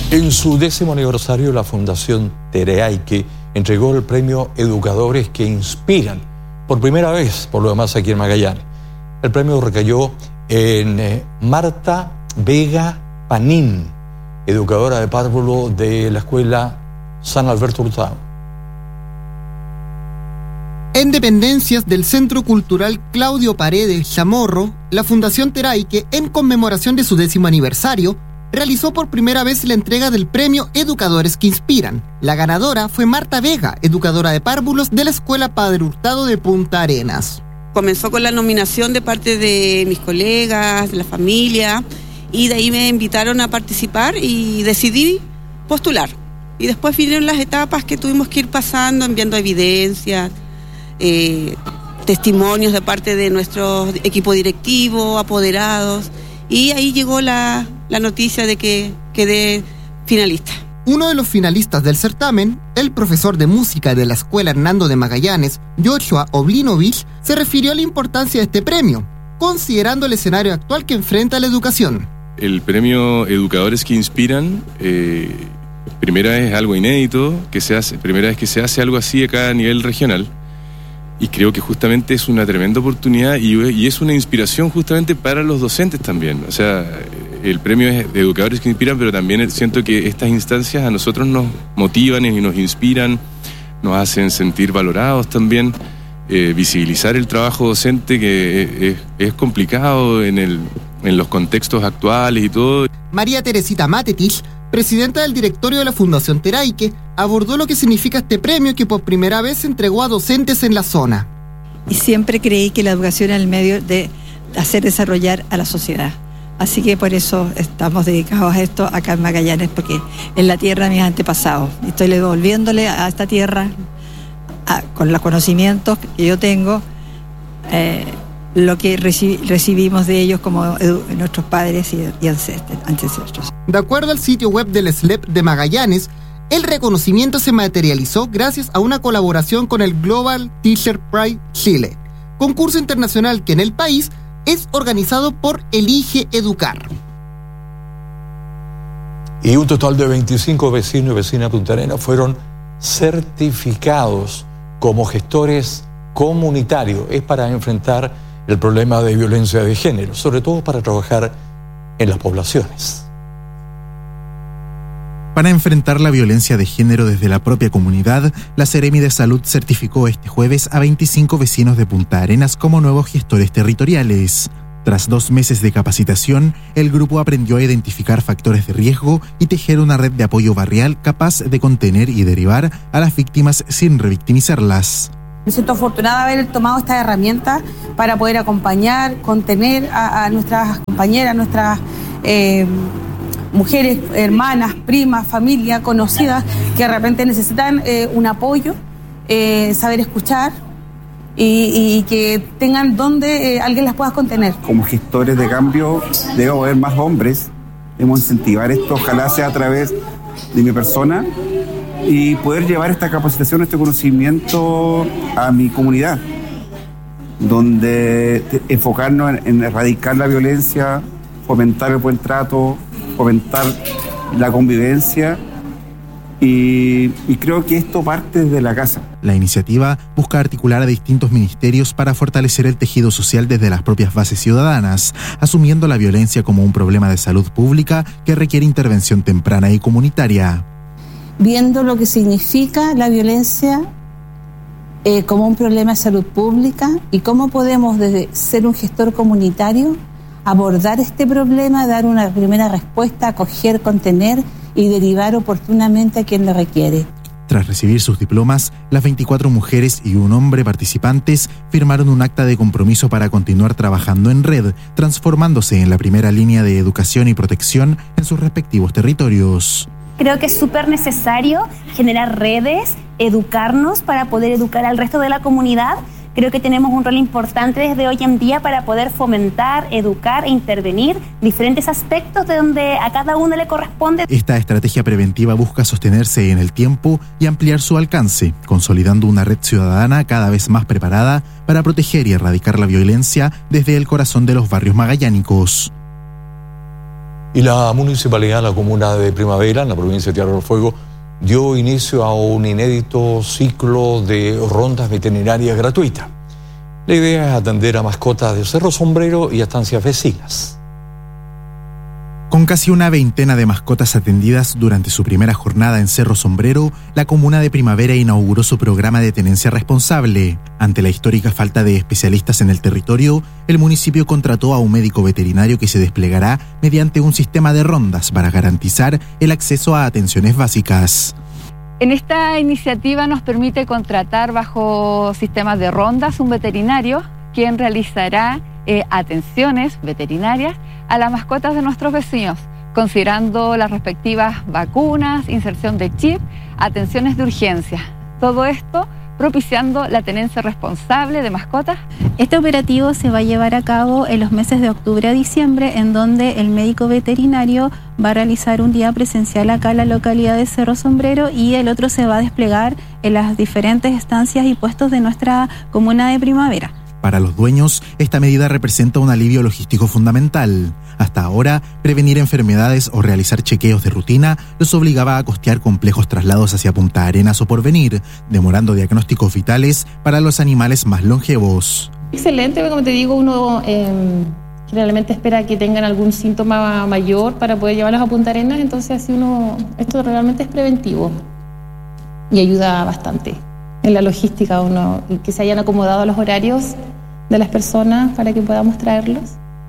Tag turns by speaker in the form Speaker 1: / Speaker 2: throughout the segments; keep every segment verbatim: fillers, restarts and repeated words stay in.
Speaker 1: En su décimo aniversario, la Fundación Teraique entregó el premio Educadores que Inspiran, por primera vez, por lo demás, aquí en Magallanes. El premio recayó en eh, Marta Vega Panín, educadora de párvulo de la Escuela San Alberto Hurtado.
Speaker 2: En dependencias del Centro Cultural Claudio Paredes Chamorro, la Fundación Teraique, en conmemoración de su décimo aniversario, realizó por primera vez la entrega del premio Educadores que Inspiran. La ganadora fue Marta Vega, educadora de párvulos de la Escuela Padre Hurtado de Punta Arenas.
Speaker 3: Comenzó con la nominación de parte de mis colegas, de la familia, y de ahí me invitaron a participar y decidí postular. Y después vinieron las etapas que tuvimos que ir pasando, enviando evidencias, eh, testimonios de parte de nuestro equipo directivo, apoderados, y ahí llegó la, la noticia de que quedé finalista.
Speaker 2: Uno de los finalistas del certamen, el profesor de música de la Escuela Hernando de Magallanes, Joshua Oblinovich, se refirió a la importancia de este premio, considerando el escenario actual que enfrenta la educación.
Speaker 4: El premio Educadores que Inspiran, eh, primera vez es algo inédito, que se hace, primera vez que se hace algo así acá a nivel regional, y creo que justamente es una tremenda oportunidad y, y es una inspiración justamente para los docentes también. O sea, el premio es de Educadores que Inspiran, pero también siento que estas instancias a nosotros nos motivan y nos inspiran, nos hacen sentir valorados también, eh, visibilizar el trabajo docente que es, es complicado en, el, en los contextos actuales y todo.
Speaker 2: María Teresita Matetich, presidenta del directorio de la Fundación Teraique, abordó lo que significa este premio que por primera vez se entregó a docentes en la zona.
Speaker 5: Y siempre creí que la educación era el medio de hacer desarrollar a la sociedad. Así que por eso estamos dedicados a esto acá en Magallanes, porque es la tierra de mis antepasados. Estoy devolviéndole a esta tierra, a, con los conocimientos que yo tengo, eh, lo que reci- recibimos de ellos como edu- nuestros padres y, y ancestros.
Speaker 2: De acuerdo al sitio web del S L E P de Magallanes, el reconocimiento se materializó gracias a una colaboración con el Global Teacher Prize Chile, concurso internacional que en el país es organizado por Elige Educar.
Speaker 1: Y un total de veinticinco vecinos y vecinas de Punta Arenas fueron certificados como gestores comunitarios. Es para enfrentar el problema de violencia de género, sobre todo para trabajar en las poblaciones.
Speaker 6: Para enfrentar la violencia de género desde la propia comunidad, la Seremi de Salud certificó este jueves a veinticinco vecinos de Punta Arenas como nuevos gestores territoriales. Tras dos meses de capacitación, el grupo aprendió a identificar factores de riesgo y tejer una red de apoyo barrial capaz de contener y derivar a las víctimas sin revictimizarlas.
Speaker 7: Me siento afortunada de haber tomado esta herramienta para poder acompañar, contener a, a nuestras compañeras, nuestras eh, mujeres, hermanas, primas, familia, conocidas, que de repente necesitan eh, un apoyo, eh, saber escuchar y, y que tengan donde eh, alguien las pueda contener.
Speaker 8: Como gestores de cambio debo haber más hombres, debemos incentivar esto, ojalá sea a través de mi persona, y poder llevar esta capacitación, este conocimiento a mi comunidad, donde enfocarnos en, en erradicar la violencia, fomentar el buen trato, fomentar la convivencia, y, y creo que esto parte desde la casa.
Speaker 6: La iniciativa busca articular a distintos ministerios para fortalecer el tejido social desde las propias bases ciudadanas, asumiendo la violencia como un problema de salud pública que requiere intervención temprana y comunitaria.
Speaker 9: Viendo lo que significa la violencia eh, como un problema de salud pública y cómo podemos, desde ser un gestor comunitario, abordar este problema, dar una primera respuesta, acoger, contener y derivar oportunamente a quien lo requiere.
Speaker 6: Tras recibir sus diplomas, las veinticuatro mujeres y un hombre participantes firmaron un acta de compromiso para continuar trabajando en red, transformándose en la primera línea de educación y protección en sus respectivos territorios.
Speaker 10: Creo que es súper necesario generar redes, educarnos para poder educar al resto de la comunidad. Creo que tenemos un rol importante desde hoy en día para poder fomentar, educar e intervenir diferentes aspectos de donde a cada uno le corresponde.
Speaker 6: Esta estrategia preventiva busca sostenerse en el tiempo y ampliar su alcance, consolidando una red ciudadana cada vez más preparada para proteger y erradicar la violencia desde el corazón de los barrios magallánicos.
Speaker 1: Y la municipalidad, la comuna de Primavera, en la provincia de Tierra del Fuego, dio inicio a un inédito ciclo de rondas veterinarias gratuitas. La idea es atender a mascotas de Cerro Sombrero y estancias vecinas.
Speaker 6: Con casi una veintena de mascotas atendidas durante su primera jornada en Cerro Sombrero, la comuna de Primavera inauguró su programa de tenencia responsable. Ante la histórica falta de especialistas en el territorio, el municipio contrató a un médico veterinario que se desplegará mediante un sistema de rondas para garantizar el acceso a atenciones básicas.
Speaker 11: En esta iniciativa nos permite contratar bajo sistemas de rondas un veterinario quien realizará eh, atenciones veterinarias a las mascotas de nuestros vecinos, considerando las respectivas vacunas, inserción de chip, atenciones de urgencia. Todo esto propiciando la tenencia responsable de mascotas.
Speaker 12: Este operativo se va a llevar a cabo en los meses de octubre a diciembre, en donde el médico veterinario va a realizar un día presencial acá en la localidad de Cerro Sombrero y el otro se va a desplegar en las diferentes estancias y puestos de nuestra comuna de Primavera.
Speaker 6: Para los dueños, esta medida representa un alivio logístico fundamental. Hasta ahora, prevenir enfermedades o realizar chequeos de rutina los obligaba a costear complejos traslados hacia Punta Arenas o Porvenir, demorando diagnósticos vitales para los animales más longevos.
Speaker 13: Excelente, como te digo, uno eh, generalmente espera que tengan algún síntoma mayor para poder llevarlos a Punta Arenas, entonces así uno, esto realmente es preventivo y ayuda bastante en la logística, uno, y que se hayan acomodado los horarios de las personas para que podamos traerlos.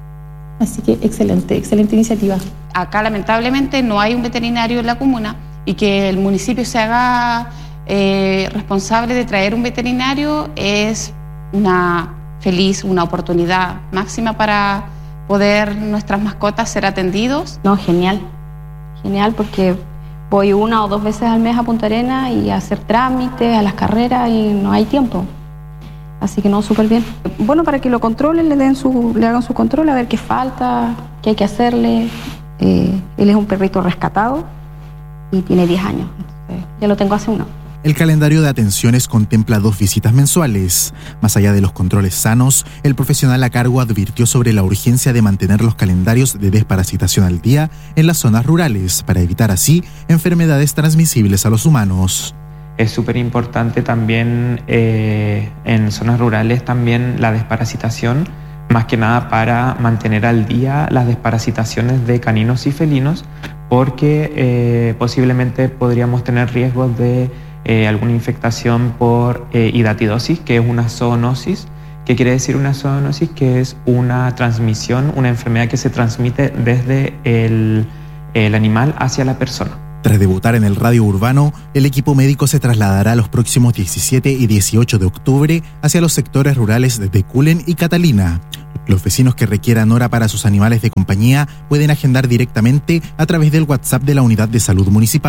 Speaker 13: Así que excelente, excelente iniciativa. Acá lamentablemente no hay un veterinario en la comuna y que el municipio se haga eh, responsable de traer un veterinario es una feliz, una oportunidad máxima para poder nuestras mascotas ser atendidos.
Speaker 14: No, genial, genial porque voy una o dos veces al mes a Punta Arenas y a hacer trámites, a las carreras y no hay tiempo. Así que no, súper bien. Bueno, para que lo controlen, le den su, le hagan su control, a ver qué falta, qué hay que hacerle. Eh, él es un perrito rescatado y tiene diez años. Entonces, ya lo tengo hace uno.
Speaker 6: El calendario de atenciones contempla dos visitas mensuales. Más allá de los controles sanos, el profesional a cargo advirtió sobre la urgencia de mantener los calendarios de desparasitación al día en las zonas rurales, para evitar así enfermedades transmisibles a los humanos.
Speaker 15: Es súper importante también eh, en zonas rurales también la desparasitación, más que nada para mantener al día las desparasitaciones de caninos y felinos, porque eh, posiblemente podríamos tener riesgos de eh, alguna infectación por eh, hidatidosis, que es una zoonosis. ¿Qué quiere decir una zoonosis? Que es una transmisión, una enfermedad que se transmite desde el, el animal hacia la persona.
Speaker 6: Tras debutar en el radio urbano, el equipo médico se trasladará los próximos diecisiete y dieciocho de octubre hacia los sectores rurales de Teculen y Catalina. Los vecinos que requieran hora para sus animales de compañía pueden agendar directamente a través del WhatsApp de la Unidad de Salud Municipal.